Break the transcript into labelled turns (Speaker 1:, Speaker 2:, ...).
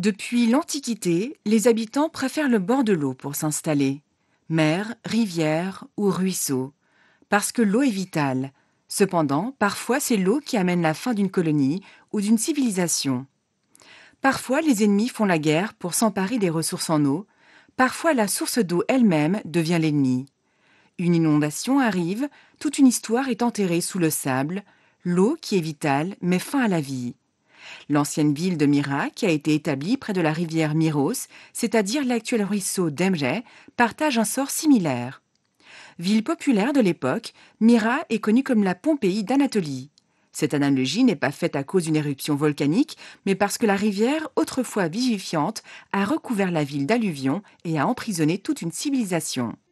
Speaker 1: Depuis l'Antiquité, les habitants préfèrent le bord de l'eau pour s'installer. Mer, rivière ou ruisseau. Parce que l'eau est vitale. Cependant, parfois c'est l'eau qui amène la fin d'une colonie ou d'une civilisation. Parfois les ennemis font la guerre pour s'emparer des ressources en eau. Parfois la source d'eau elle-même devient l'ennemi. Une inondation arrive, toute une histoire est enterrée sous le sable. L'eau, qui est vitale, met fin à la vie. L'ancienne ville de Myra, qui a été établie près de la rivière Myros, c'est-à-dire l'actuel ruisseau d'Emre, partage un sort similaire. Ville populaire de l'époque, Myra est connue comme la Pompéi d'Anatolie. Cette analogie n'est pas faite à cause d'une éruption volcanique, mais parce que la rivière, autrefois vivifiante, a recouvert la ville d'alluvions et a emprisonné toute une civilisation.